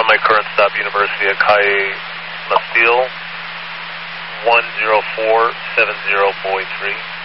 my current stop, University at Calle La Steel, 10470 Bowie 3.